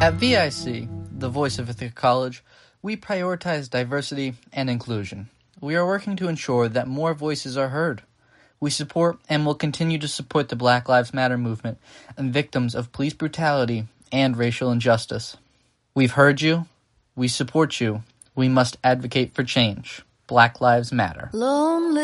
At VIC, the voice of Ithaca College, we prioritize diversity and inclusion. We are working to ensure that more voices are heard. We support and will continue to support the Black Lives Matter movement and victims of police brutality and racial injustice. We've heard you. We support you. We must advocate for change. Black Lives Matter. Lonely.